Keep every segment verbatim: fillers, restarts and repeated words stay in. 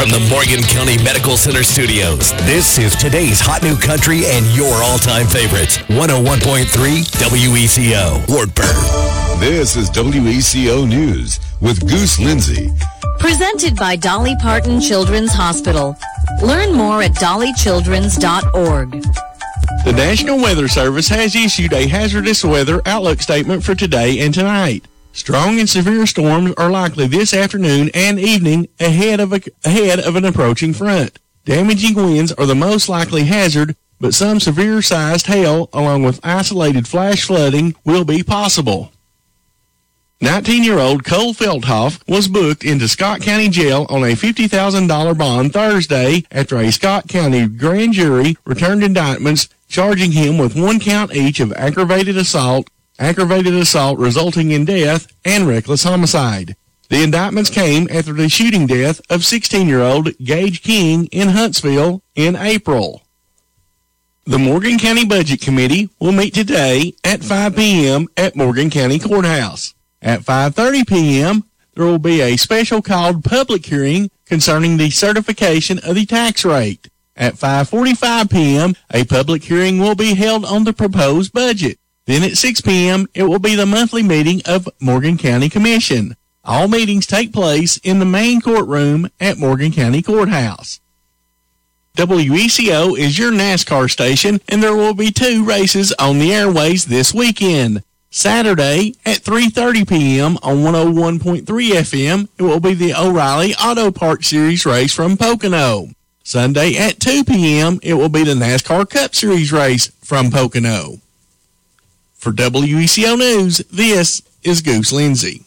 From the Morgan County Medical Center studios, this is today's hot new country and your all-time favorites. one oh one point three W E C O, Wartburg. This is W E C O News with Goose Lindsay. Presented by Dolly Parton Children's Hospital. Learn more at dolly children's dot org. The National Weather Service has issued a hazardous weather outlook statement for today and tonight. Strong and severe storms are likely this afternoon and evening ahead of a, ahead of an approaching front. Damaging winds are the most likely hazard, but some severe-sized hail, along with isolated flash flooding, will be possible. nineteen-year-old Cole Feldhoff was booked into Scott County Jail on a fifty thousand dollars bond Thursday after a Scott County grand jury returned indictments charging him with one count each of aggravated assault, aggravated assault resulting in death, and reckless homicide. The indictments came after the shooting death of sixteen-year-old Gage King in Huntsville in April. The Morgan County Budget Committee will meet today at five p.m. at Morgan County Courthouse. At five thirty p.m., there will be a special called public hearing concerning the certification of the tax rate. At five forty-five p.m., a public hearing will be held on the proposed budget. Then at six p.m., it will be the monthly meeting of Morgan County Commission. All meetings take place in the main courtroom at Morgan County Courthouse. W E C O is your NASCAR station, and there will be two races on the airways this weekend. Saturday at three thirty p.m. on one oh one point three F M, it will be the O'Reilly Auto Parts Series race from Pocono. Sunday at two p.m., it will be the NASCAR Cup Series race from Pocono. For W E C O News, this is Goose Lindsay.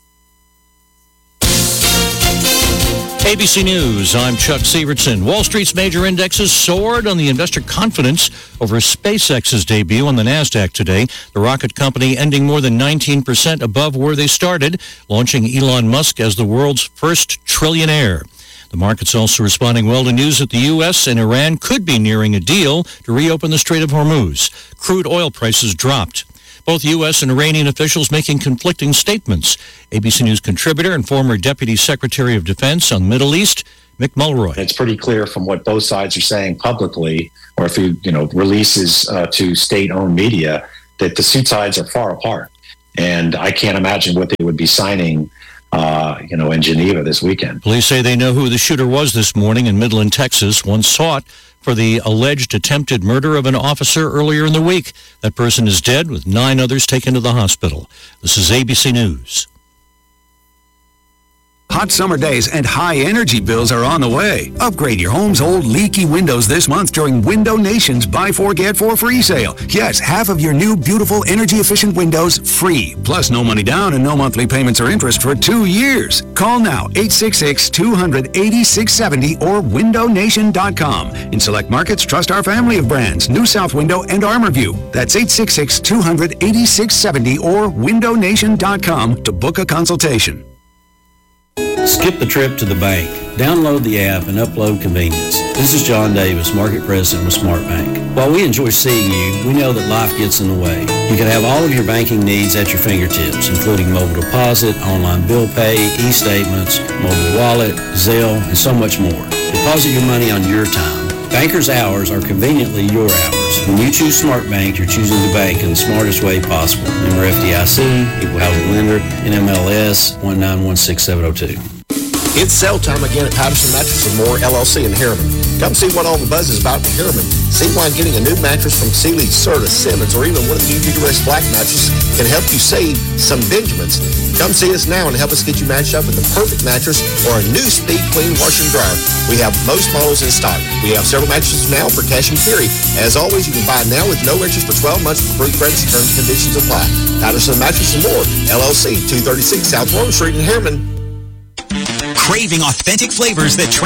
A B C News, I'm Chuck Severson. Wall Street's major indexes soared on the investor confidence over SpaceX's debut on the NASDAQ today. The rocket company ending more than nineteen percent above where they started, launching Elon Musk as the world's first trillionaire. The market's also responding well to news that the U S and Iran could be nearing a deal to reopen the Strait of Hormuz. Crude oil prices dropped. Both U S and Iranian officials making conflicting statements. A B C News contributor and former Deputy Secretary of Defense on the Middle East, Mick Mulroy. It's pretty clear from what both sides are saying publicly, or if you, you know, releases uh, to state-owned media, that the two sides are far apart. And I can't imagine what they would be signing Uh, you know, in Geneva this weekend. Police say they know who the shooter was this morning in Midland, Texas, one sought for the alleged attempted murder of an officer earlier in the week. That person is dead, with nine others taken to the hospital. This is A B C News. Hot summer days and high energy bills are on the way. Upgrade your home's old leaky windows this month during Window Nation's Buy Four Get Four free sale. Yes, half of your new beautiful energy efficient windows free. Plus no money down and no monthly payments or interest for two years. Call now, eight six six, two hundred, eighty-six seventy or window nation dot com. In select markets, trust our family of brands, New South Window and ArmorView. That's eight six six, two hundred, eighty-six seventy or window nation dot com to book a consultation. Skip the trip to the bank. Download the app and upload convenience. This is John Davis, Market President with SmartBank. While we enjoy seeing you, we know that life gets in the way. You can have all of your banking needs at your fingertips, including mobile deposit, online bill pay, e-statements, mobile wallet, Zelle, and so much more. Deposit your money on your time. Bankers' hours are conveniently your hours. When you choose SmartBank, you're choosing the bank in the smartest way possible. Member F D I C, Equal Housing Lender, N M L S one nine one six seven zero two. It's sale time again at Patterson Mattress and More, L L C in Harriman. Come see what all the buzz is about in Harriman. See why getting a new mattress from Sealy, Serta, Simmons, or even one of the new Uterus Black mattresses can help you save some Benjamins. Come see us now and help us get you matched up with the perfect mattress or a new Speed Clean washer and dryer. We have most models in stock. We have several mattresses now for cash and carry. As always, you can buy now with no interest for twelve months for free credits. Terms and conditions apply. Patterson Mattress and More, L L C, two thirty-six South Warren Street in Harriman. Craving authentic flavors that